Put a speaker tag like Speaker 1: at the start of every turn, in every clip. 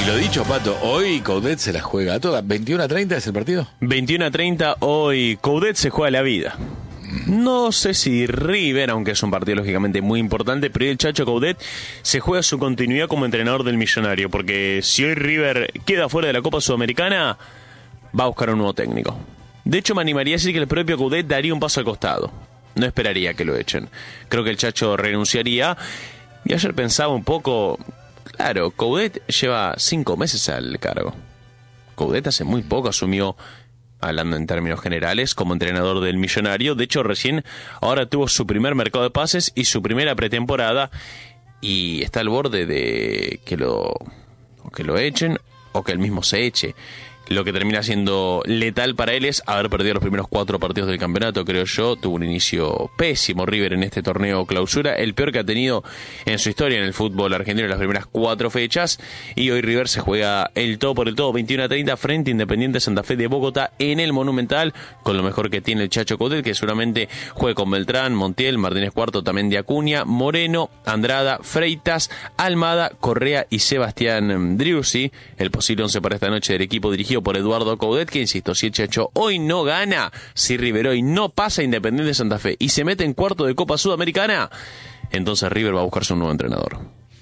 Speaker 1: Y lo dicho, Pato, hoy Coudet se la juega toda. ¿21:30 es el partido?
Speaker 2: 21:30 hoy. Coudet se juega la vida. No sé si River, aunque es un partido lógicamente muy importante, pero el Chacho Coudet se juega su continuidad como entrenador del Millonario, porque si hoy River queda fuera de la Copa Sudamericana, va a buscar un nuevo técnico. De hecho, me animaría a decir que el propio Coudet daría un paso al costado. No esperaría que lo echen. Creo que el Chacho renunciaría. Y ayer pensaba un poco, claro, Coudet lleva 5 meses al cargo. Coudet hace muy poco asumió, hablando en términos generales, como entrenador del Millonario. De hecho, recién ahora tuvo su primer mercado de pases y su primera pretemporada, y está al borde de que lo echen o que él mismo se eche. Lo que termina siendo letal para él es haber perdido los primeros 4 partidos del campeonato, creo yo. Tuvo un inicio pésimo River en este torneo clausura, el peor que ha tenido en su historia en el fútbol argentino en las primeras 4 fechas. Y hoy River se juega el todo por el todo, 21:30 frente a Independiente Santa Fe de Bogotá en el Monumental, con lo mejor que tiene el Chacho Coudet, que seguramente juegue con Beltrán, Montiel, Martínez Cuarto, también de Acuña, Moreno, Andrada, Freitas, Almada, Correa y Sebastián Driussi. El posible 11 para esta noche del equipo dirigido por Eduardo Coudet, que insisto, si el Chacho hoy no gana, si River hoy no pasa a Independiente Santa Fe y se mete en cuarto de Copa Sudamericana, entonces River va a buscarse un nuevo entrenador.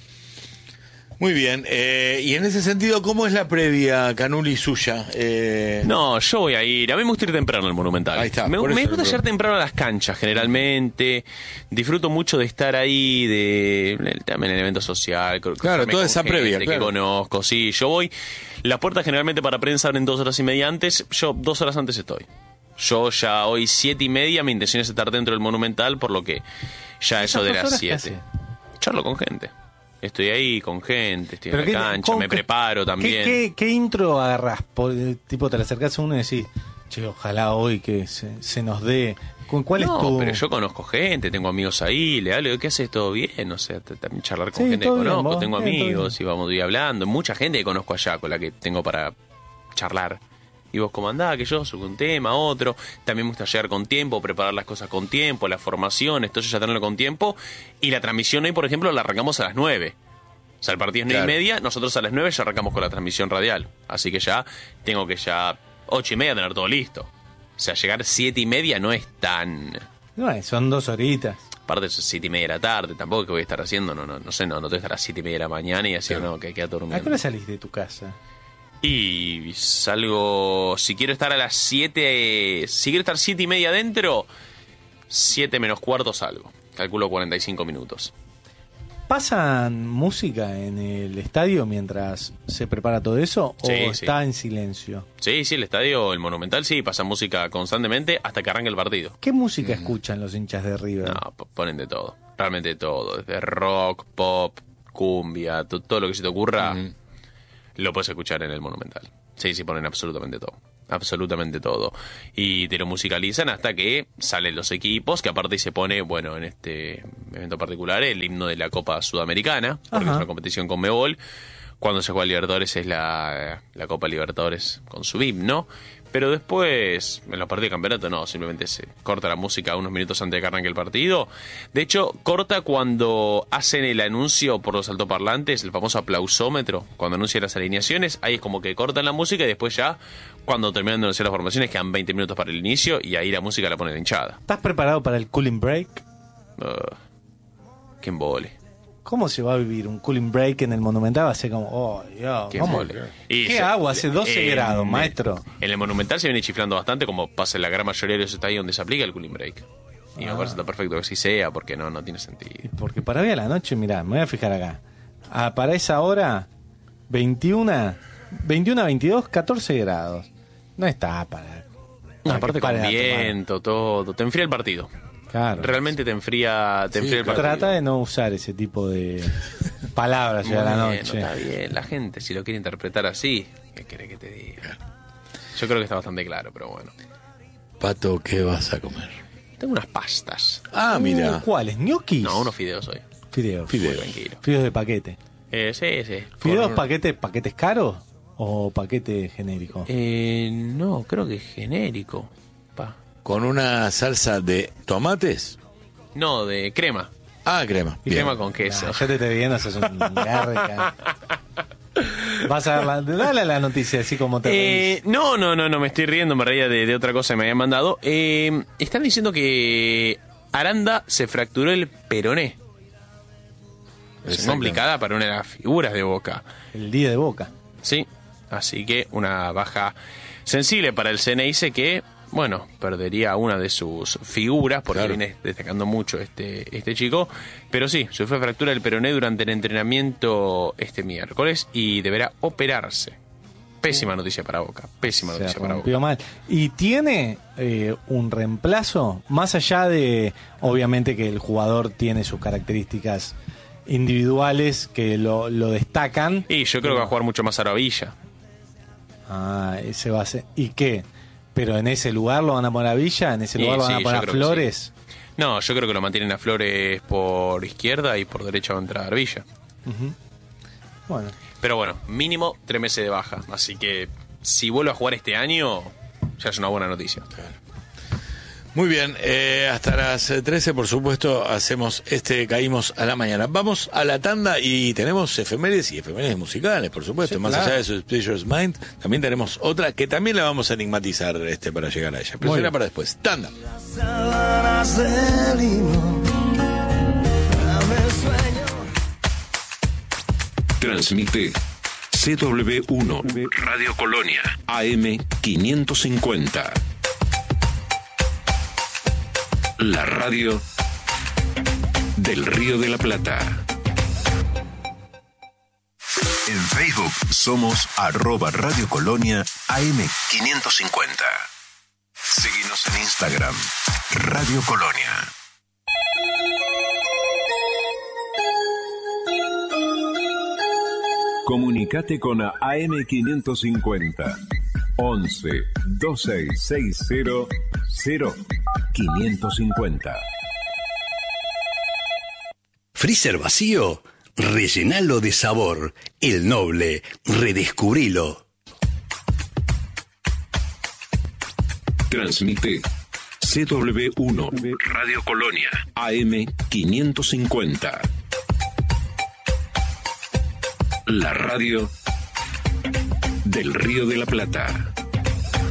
Speaker 1: Muy bien, y en ese sentido, ¿cómo es la previa, Canuli, suya?
Speaker 2: No, yo voy a ir. A mí me gusta ir temprano al Monumental.
Speaker 1: Ahí está,
Speaker 2: me
Speaker 1: por eso
Speaker 2: gusta llegar temprano a las canchas, generalmente. Disfruto mucho de estar ahí, también el evento social.
Speaker 1: Claro, toda esa previa, claro.
Speaker 2: Que conozco, sí. Yo voy. Las puertas generalmente para prensa abren 2 horas y media antes. Yo 2 horas antes estoy. Yo ya hoy 7:30, mi intención es estar dentro del Monumental, por lo que ya eso de las 7. Charlo con gente. Estoy ahí con gente, estoy en la cancha, me preparo también.
Speaker 3: ¿Qué intro agarrás? Tipo, te le acercás a uno y decís, che, ojalá hoy que se nos dé. ¿Cuál es tu...?
Speaker 2: No, pero yo conozco gente, tengo amigos ahí, le hablo, ¿qué haces? ¿Todo bien? O sea, también charlar con gente que conozco,
Speaker 3: bien,
Speaker 2: tengo
Speaker 3: bien,
Speaker 2: amigos y vamos a ir hablando. Mucha gente que conozco allá con la que tengo para charlar. Y vos, ¿cómo andás? Que yo sobre un tema, otro. También me gusta llegar con tiempo, preparar las cosas con tiempo, la formación, esto ya tenerlo con tiempo. Y la transmisión hoy, por ejemplo, la arrancamos a las 9. O sea, el partido es 9:30, nosotros a las 9 ya arrancamos con la transmisión radial. Así que ya tengo que 8:30 tener todo listo. O sea, llegar 7:30 no es tan...
Speaker 3: No, son 2 horitas.
Speaker 2: Aparte, es 7:30 de la tarde, tampoco que voy a estar haciendo, no tengo que estar a las 7:30 de la mañana y así, no, que queda durmiendo.
Speaker 3: ¿A qué hora salís de tu casa?
Speaker 2: Y salgo, si quiero estar a las 7, si quiero estar 7:30 adentro, 7 menos cuarto salgo. Calculo 45 minutos.
Speaker 3: ¿Pasan música en el estadio mientras se prepara todo eso? ¿O está en silencio?
Speaker 2: Sí, el estadio, el Monumental, sí, pasa música constantemente hasta que arranque el partido.
Speaker 3: ¿Qué música escuchan los hinchas de River?
Speaker 2: No, ponen de todo, realmente de todo. Desde rock, pop, cumbia, todo lo que se te ocurra, lo puedes escuchar en el Monumental. Sí, ponen absolutamente todo. Absolutamente todo. Y te lo musicalizan hasta que salen los equipos, que aparte se pone, bueno, en este evento particular, el himno de la Copa Sudamericana, porque es una competición con Conmebol. Cuando se juega Libertadores es la Copa Libertadores con su himno. Pero después, en los partidos de campeonato, no, simplemente se corta la música unos minutos antes de que arranque el partido. De hecho, corta cuando hacen el anuncio por los altoparlantes, el famoso aplausómetro, cuando anuncian las alineaciones, ahí es como que cortan la música y después ya, cuando terminan de anunciar las formaciones, quedan 20 minutos para el inicio y ahí la música la pone la hinchada.
Speaker 3: ¿Estás preparado para el cooling break?
Speaker 2: Qué embole.
Speaker 3: ¿Cómo se va a vivir un cooling break en el Monumental? Va a ser como, oh, Dios, ¿qué agua? Hace 12 grados, maestro.
Speaker 2: En el Monumental se viene chiflando bastante, como pasa en la gran mayoría de los estadios donde se aplica el cooling break. Y me parece perfecto que así sea, porque no tiene sentido.
Speaker 3: Porque para hoy a la noche, mirá, me voy a fijar acá. Para esa hora, 21 a 22, 14 grados. No está para
Speaker 2: aparte con viento, todo. Te enfría el partido.
Speaker 3: Claro.
Speaker 2: Realmente te enfría el partido.
Speaker 3: Trata de no usar ese tipo de palabras ya a la noche.
Speaker 2: Está bien, la gente si lo quiere interpretar así, ¿qué quiere que te diga? Yo creo que está bastante claro, pero bueno.
Speaker 1: Pato, ¿qué vas a comer?
Speaker 2: Tengo unas pastas.
Speaker 1: Mira.
Speaker 3: ¿Cuáles? ¿Ñoquis?
Speaker 2: No, unos fideos hoy.
Speaker 3: Fideos.
Speaker 2: Tranquilo.
Speaker 3: Fideos de paquete.
Speaker 2: Sí.
Speaker 3: ¿Fideos paquetes caros o paquete genérico?
Speaker 2: No, creo que genérico.
Speaker 1: ¿Con una salsa de tomates?
Speaker 2: No, de crema.
Speaker 1: Crema.
Speaker 2: Y crema con queso.
Speaker 3: Ya te estoy viendo, sos un garca. Vas a dale la noticia, así como te reís.
Speaker 2: No, me estoy riendo, me reía de otra cosa que me habían mandado. Están diciendo que Aranda se fracturó el peroné. Es complicada para una de las figuras de Boca.
Speaker 3: El día de Boca.
Speaker 2: Sí, así que una baja sensible para el Ceneice que, bueno, perdería una de sus figuras porque viene destacando mucho este chico. Pero sí, sufrió fractura del peroné durante el entrenamiento este miércoles y deberá operarse. Pésima noticia para Boca, pésima noticia para Boca.
Speaker 3: Mal. ¿Y tiene un reemplazo? Más allá de, obviamente, que el jugador tiene sus características individuales que lo destacan.
Speaker 2: Y yo creo que va a jugar mucho más Aravilla.
Speaker 3: Ese va a ser. ¿Y qué? ¿Pero en ese lugar lo van a poner a Villa? ¿En ese lugar lo van a poner a Flores?
Speaker 2: Sí. No, yo creo que lo mantienen a Flores por izquierda y por derecha va a entrar Villa.
Speaker 3: Bueno.
Speaker 2: Pero bueno, mínimo 3 meses de baja. Así que si vuelve a jugar este año, ya es una buena noticia.
Speaker 1: Claro. Muy bien, hasta las 13, por supuesto, caímos a la mañana. Vamos a la tanda y tenemos efemérides y efemérides musicales, por supuesto. Sí, más allá de Suspicious Mind, también tenemos otra que también la vamos a enigmatizar para llegar a ella. Pero será para después. Tanda.
Speaker 4: Transmite CW1 Radio Colonia AM 550. La radio del Río de la Plata. En Facebook somos @Radio Colonia AM550. Síguenos en Instagram, Radio Colonia. Comunicate con AM550. 11 2660 0550.
Speaker 5: Freezer vacío, rellenalo de sabor. El Noble, redescubrilo.
Speaker 4: Transmite CW1 Radio Colonia AM550. La radio del Río de la Plata.